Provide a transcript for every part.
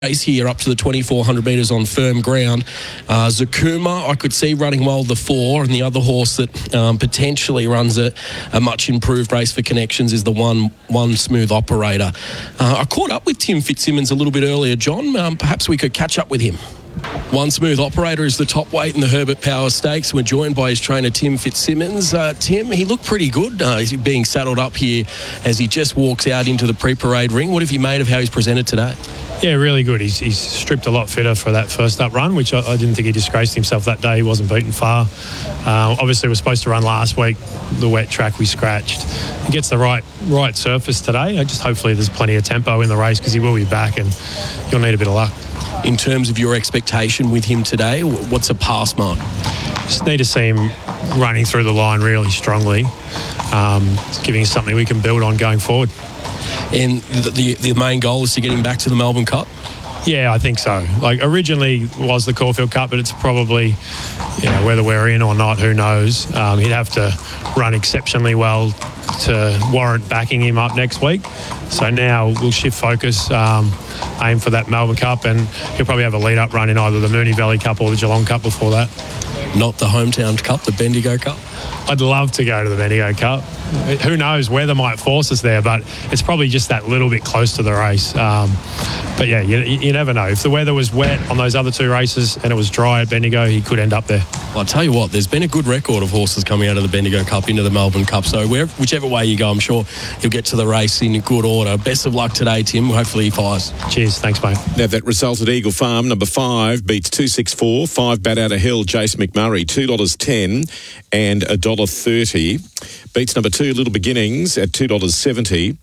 race here up to the 2,400 metres on firm ground. Zakuma, I could see running well the 4, and the other horse that potentially runs a much improved race for Connections is the one Smooth Operator. I caught up with Tim Fitzsimmons a little bit earlier, John. Perhaps we could catch up with him. One Smooth Operator is the top weight in the Herbert Power Stakes. We're joined by his trainer, Tim Fitzsimmons. Tim, he looked pretty good. He's being saddled up here as he just walks out into the pre-parade ring. What have you made of how he's presented today? Yeah, really good. He's stripped a lot fitter for that first up run, which I didn't think he disgraced himself that day. He wasn't beaten far. Obviously, we were supposed to run last week. The wet track we scratched. He gets the right surface today. Hopefully there's plenty of tempo in the race because he will be back and you'll need a bit of luck. In terms of your expectation with him today, what's a pass mark? Just need to see him running through the line really strongly, giving us something we can build on going forward. And the main goal is to get him back to the Melbourne Cup? Yeah, I think so. Originally was the Caulfield Cup, but it's probably, whether we're in or not, who knows. He'd have to run exceptionally well to warrant backing him up next week. So now we'll shift focus, aim for that Melbourne Cup, and he'll probably have a lead-up run in either the Moonee Valley Cup or the Geelong Cup before that. Not the hometown cup, the Bendigo Cup? I'd love to go to the Bendigo Cup. Who knows, weather might force us there, but it's probably just that little bit close to the race. But yeah, you never know. If the weather was wet on those other two races and it was dry at Bendigo, he could end up there. Well, I'll tell you what, there's been a good record of horses coming out of the Bendigo Cup into the Melbourne Cup, so whichever way you go, I'm sure you'll get to the race in good order. Best of luck today, Tim. Hopefully he fires. Cheers. Thanks, mate. Now, that result at Eagle Farm, number 5 beats 264, 5 Bat Out of Hill, Jace McMurray, $2.10 and $1.30. Beats number 2, Little Beginnings, at $2.70.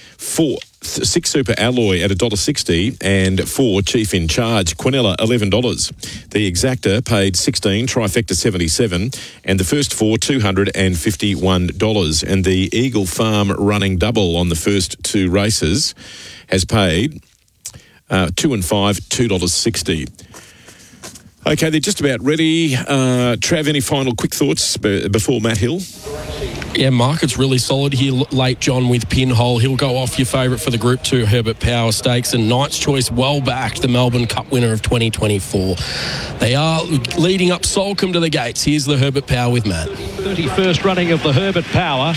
6 Super Alloy at $1.60 and 4 Chief in Charge, Quinella, $11. The Exacta paid $16, Trifecta $77, and the first 4 $251. And the Eagle Farm running double on the first 2 races has paid 2 and 5, $2.60. Okay, they're just about ready. Trav, any final quick thoughts before Matt Hill? Yeah, market's really solid here late, John, with Pinhole. He'll go off your favourite for the Group 2 Herbert Power Stakes, and Knight's Choice well back, the Melbourne Cup winner of 2024. They are leading up Soulcombe to the gates. Here's the Herbert Power with Matt. 31st running of the Herbert Power.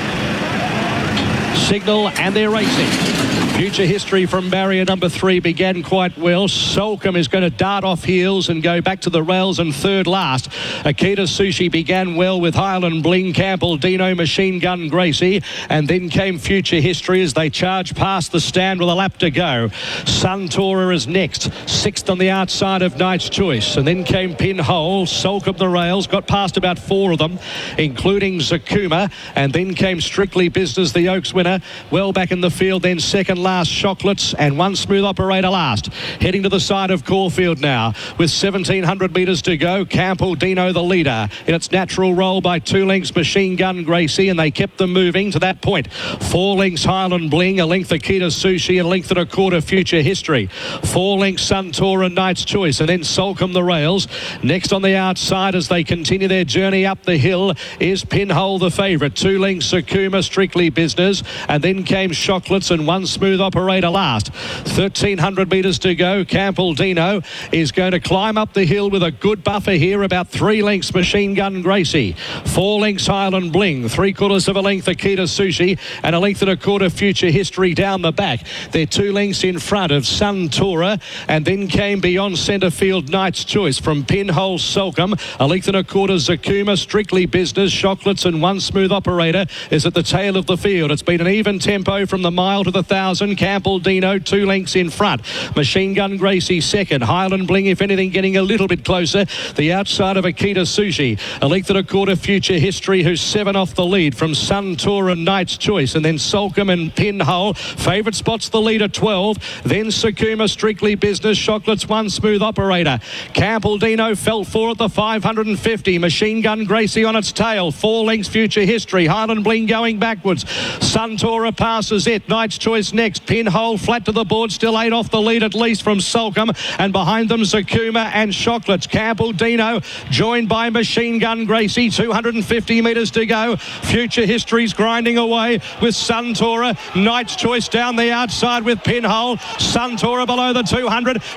Signal, and they're racing. Future History from barrier number 3 began quite well. Soulcombe is going to dart off heels and go back to the rails and third last. Akita Sushi began well with Highland Bling, Campbell, Dino, Machine Gun, Gracie, and then came Future History as they charge past the stand with a lap to go. Suntora is next, 6th on the outside of Knight's Choice, and then came Pinhole. Soulcombe the rails, got past about 4 of them, including Zakuma, and then came Strictly Business, the Oaks winner, well back in the field, then second last Chocolates, and One Smooth Operator last. Heading to the side of Caulfield now with 1,700 metres to go. Campbell Dino the leader in its natural roll by 2 lengths Machine Gun Gracie, and they kept them moving to that point. 4 lengths Highland Bling, a length Akita Sushi, and a length and a quarter Future History. 4 lengths Suntora, Knight's Choice, and then Soulcombe the rails. Next on the outside as they continue their journey up the hill is Pinhole the favourite. 2 lengths Zakuma, Strictly Business, and then came Chocolates and One Smooth Operator last. 1,300 metres to go. Campbell Dino is going to climb up the hill with a good buffer here, about 3 lengths Machine Gun Gracie, 4 lengths Highland Bling, 3/4 of a length Akita Sushi, and a length and a quarter Future History down the back. They're 2 lengths in front of Suntora, and then came beyond centre field Knight's Choice from Pinhole Soulcombe, a length and a quarter Zakuma, Strictly Business, Chocolates, and One Smooth Operator is at the tail of the field. It's been an even tempo from the mile to the 1,000. Campbell Dino 2 lengths in front. Machine Gun Gracie second. Highland Bling, if anything, getting a little bit closer. The outside of Akita Sushi. A length and a quarter Future History, who's 7 off the lead from Suntora and Knight's Choice. And then Soulcombe and Pinhole. Favourite spots the leader 12. Then Zakuma, Strictly Business, Chocolates, One Smooth Operator. Campbell Dino fell 4 at the 550. Machine Gun Gracie on its tail. 4 lengths Future History. Highland Bling going backwards. Suntora Suntora passes it. Knight's Choice next. Pinhole flat to the board. Still 8 off the lead at least from Sulcombe. And behind them, Zakuma and Chocolates. Campbell Dino joined by Machine Gun Gracie. 250 metres to go. Future History's grinding away with Suntora. Knight's Choice down the outside with Pinhole. Suntora below the 200.